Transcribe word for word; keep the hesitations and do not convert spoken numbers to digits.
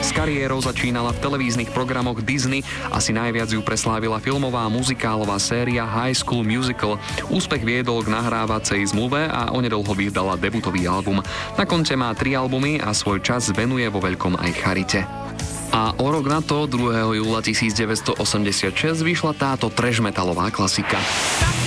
S kariérou začínala v televíznych programoch Disney, asi najviac ju preslávila filmová muzikálová séria High School Musical. Úspech viedol k nahrávacej zmluve a onedlho vydala debutový album. Na konte má tri albumy a svoj čas venuje vo veľkom aj charite. A o rok na to, druhého júla tisícdeväťstoosemdesiatšesť, vyšla táto trash metalová klasika.